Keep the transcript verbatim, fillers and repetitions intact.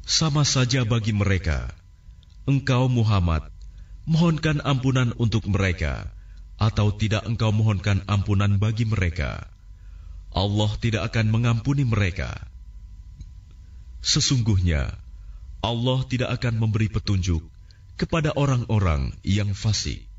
Sama saja bagi mereka, engkau Muhammad mohonkan ampunan untuk mereka, atau tidak engkau mohonkan ampunan bagi mereka, Allah tidak akan mengampuni mereka. Sesungguhnya, Allah tidak akan memberi petunjuk kepada orang-orang yang fasik.